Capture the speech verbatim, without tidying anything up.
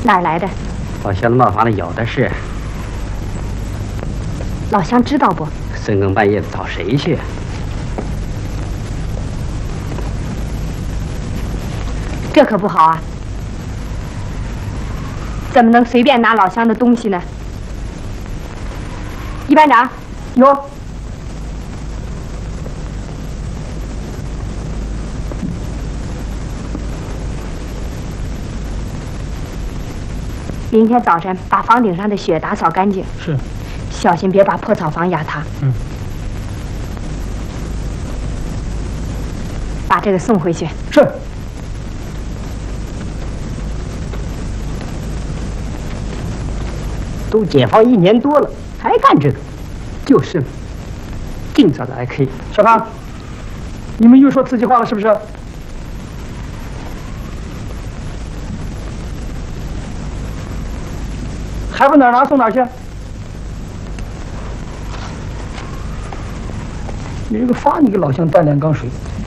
哪儿来的？ 老乡的茅房里有的是。 老乡知道不？ 深更半夜的找谁去？ 这可不好啊！怎么能随便拿老乡的东西呢？一班长，有。明天早晨把房顶上的雪打扫干净。 是。 小心别把破草房压塌。 嗯。 把这个送回去。 是。 都解放一年多了，还干这个， 就是。尽早的 I K。小康，你们又说瓷器化了是不是？还不哪儿拿送哪儿去？你这个发你个老乡担两缸水，